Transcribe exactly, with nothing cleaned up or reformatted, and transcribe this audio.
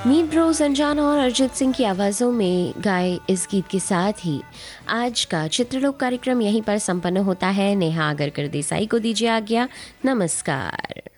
मीत bro, संजाना और अरिजीत सिंह की आवाज़ों में गाए इस गीत के साथ ही आज का चित्रलोक कार्यक्रम यहीं पर संपन्न होता है। नेहा आगरकर देसाई को दीजिए आज्ञा। नमस्कार।